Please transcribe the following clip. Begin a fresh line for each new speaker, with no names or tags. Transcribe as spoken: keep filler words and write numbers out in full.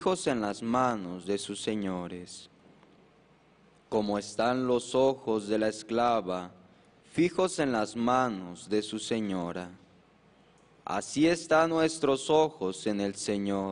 fijos en las manos de sus señores. Como están los ojos de la esclava fijos en las manos de su señora, así están nuestros ojos en el Señor,